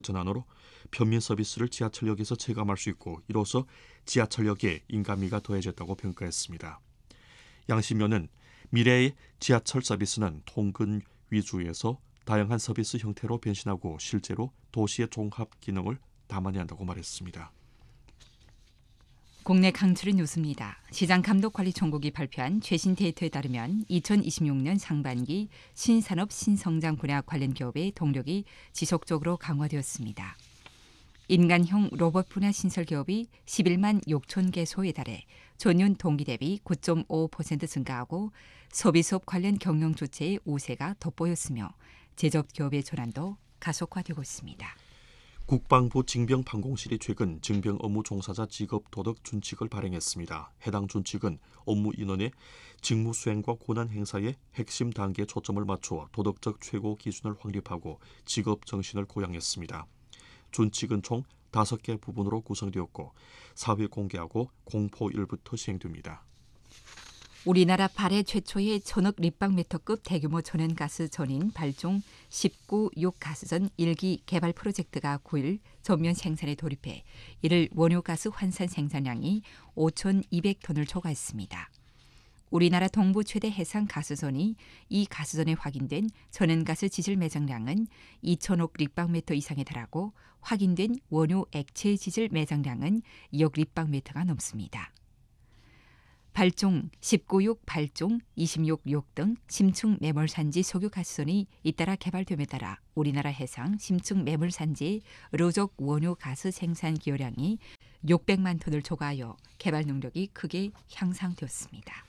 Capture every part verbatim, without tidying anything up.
전환으로 편민 서비스를 지하철역에서 체감할 수 있고 이로써 지하철역에 인간미가 더해졌다고 평가했습니다. 양심면은 미래의 지하철 서비스는 통근 위주에서 다양한 서비스 형태로 변신하고 실제로 도시의 종합 기능을 담아내야 한다고 말했습니다. 국내 강추린 뉴스입니다. 시장감독관리총국이 발표한 최신 데이터에 따르면 이천이십육 년 상반기 신산업 신성장 분야 관련 기업의 동력이 지속적으로 강화되었습니다. 인간형 로봇 분야 신설 기업이 십일만 육천 개소에 달해 전년 동기 대비 구 점 오 퍼센트 증가하고 소비수업 관련 경영 주체의 우세가 돋보였으며 제조업 기업의 전환도 가속화되고 있습니다. 국방부 징병판공실이 최근 징병 업무 종사자 직업 도덕 준칙을 발행했습니다. 해당 준칙은 업무 인원의 직무 수행과 권한 행사의 핵심 단계에 초점을 맞춰 도덕적 최고 기준을 확립하고 직업 정신을 고양했습니다. 준칙은 총 다섯 개 부분으로 구성되었고 사회 공개하고 공포일부터 시행됩니다. 우리나라 발해 최초의 천억 립방미터급 대규모 천연가스 전인 발종 십구 육 가스전 일 기 개발 프로젝트가 구 일 전면 생산에 돌입해 이를 원료가스 환산 생산량이 오천이백 톤을 초과했습니다. 우리나라 동부 최대 해상 가스전이 이 가스전에 확인된 천연가스 지질 매장량은 이천억 립방미터 이상에 달하고 확인된 원료 액체 지질 매장량은 이억 립방미터가 넘습니다. 발종 십구 육, 발종 이십육 육 등 심층 매몰산지 석유 가스전이 잇따라 개발됨에 따라 우리나라 해상 심층 매몰산지의 로족 원료 가스 생산 기여량이 육백만 톤을 초과하여 개발 능력이 크게 향상되었습니다.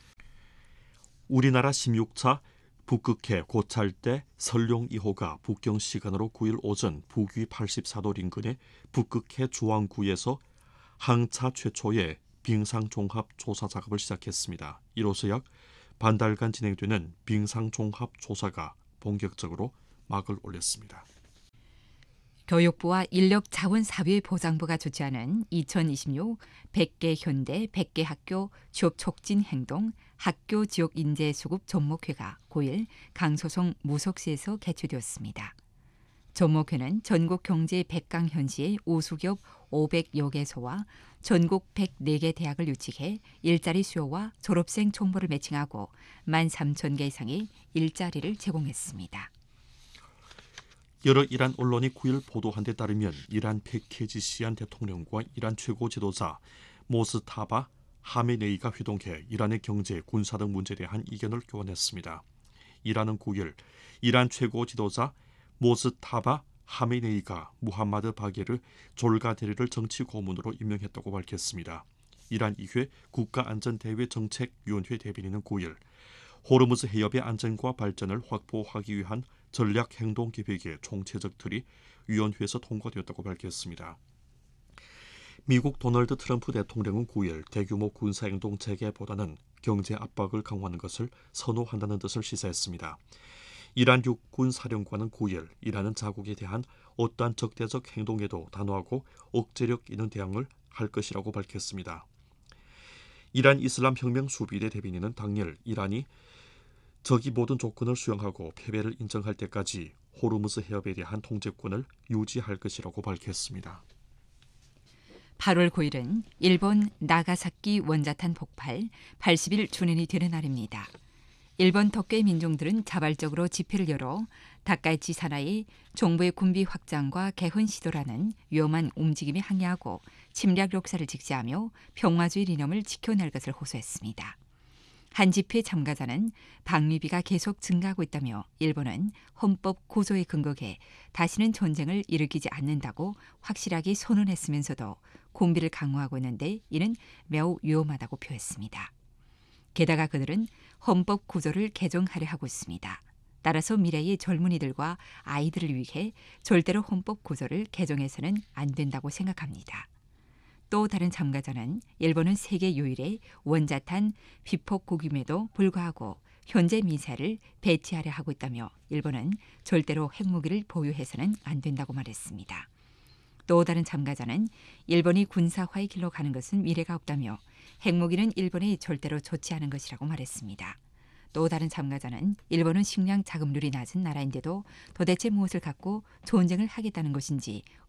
우리나라 십육 차 북극해 고찰대 설룡 이 호가 북경 시간으로 구 일 오전 북위 팔십사 도 인근의 북극해 주왕구에서 항차 최초의 빙상 종합 조사 작업을 시작했습니다. 이로써 약 반달간 진행되는 빙상 종합 조사가 본격적으로 막을 올렸습니다. 교육부와 인력자원사회보장부가 주최하는 이천이십육 백 개 현대 백 개 학교 취업 촉진 행동 학교 지역 인재 수급 접목회가 구 일 강소성 무속시에서 개최되었습니다. 접목회는 전국 경제 백 강 현시의 우수기업 오백여 개소와 전국 백사 개 대학을 유치해 일자리 수요와 졸업생 총보를 매칭하고 만 삼천 개 이상의 일자리를 제공했습니다. 여러 이란 언론이 구 일 보도한 데 따르면 이란 페케지시안 대통령과 이란 최고 지도자 모스타바 하메네이가 회동해 이란의 경제, 군사 등 문제에 대한 의견을 교환했습니다. 이란은 구 일 이란 최고 지도자 모스타바 하메네이가 무함마드 바게르 졸가 대리를 정치 고문으로 임명했다고 밝혔습니다. 이란 이회 국가안전대외 정책위원회 대변인은 구 일 호르무즈 해협의 안전과 발전을 확보하기 위한 전략행동계획의 총체적 틀이 위원회에서 통과되었다고 밝혔습니다. 미국 도널드 트럼프 대통령은 구 일 대규모 군사행동 재개보다는 경제 압박을 강화하는 것을 선호한다는 뜻을 시사했습니다. 이란 육군 사령관은 구 일 이란은 자국에 대한 어떠한 적대적 행동에도 단호하고 억제력 있는 대응을 할 것이라고 밝혔습니다. 이란 이슬람 혁명 수비대 대변인은 당일 이란이 적이 모든 조건을 수용하고 패배를 인정할 때까지 호르무즈 해협에 대한 통제권을 유지할 것이라고 밝혔습니다. 팔월 구 일은 일본 나가사키 원자탄 폭발 팔십 일 주년이 되는 날입니다. 일본 덕계 민중들은 자발적으로 집회를 열어 다카이치 사나이 정부의 군비 확장과 개헌 시도라는 위험한 움직임에 항의하고 침략 역사를 직시하며 평화주의 이념을 지켜낼 것을 호소했습니다. 한 집회 참가자는 방위비가 계속 증가하고 있다며 일본은 헌법 구조에 근거해 다시는 전쟁을 일으키지 않는다고 확실하게 선언했으면서도 군비를 강화하고 있는데 이는 매우 위험하다고 표했습니다. 게다가 그들은 헌법 구조를 개정하려 하고 있습니다. 따라서 미래의 젊은이들과 아이들을 위해 절대로 헌법 구조를 개정해서는 안 된다고 생각합니다. 또 다른 참가자는 일본은 세계 유일의 원자탄 비폭국임에도 불구하고 현재 미사일을 배치하려 하고 있다며 일본은 절대로 핵무기를 보유해서는 안 된다고 말했습니다. 또 다른 참가자는 일본이 군사화의 길로 가는 것은 미래가 없다며 핵무기는 일본이 절대로 좋지 않은 것이라고 말했습니다. 또 다른 참가자는 일본은 식량 자급률이 낮은 나라인데도 도대체 무엇을 갖고 전쟁을 하겠다는 것인지